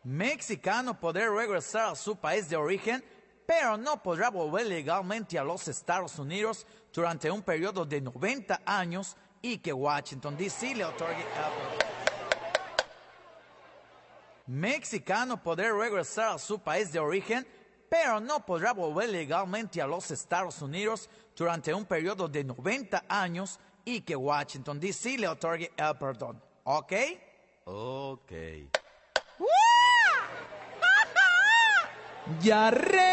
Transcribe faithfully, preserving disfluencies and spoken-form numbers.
Mexicano podrá regresar a su país de origen, pero no podrá volver legalmente a los Estados Unidos durante un periodo de noventa años y que Washington, D C le otorgue el... Mexicano podrá regresar a su país de origen, pero no podrá volver legalmente a los Estados Unidos durante un periodo de noventa años y que Washington, D C le otorgue el perdón. ¿Ok? Ok. Ya re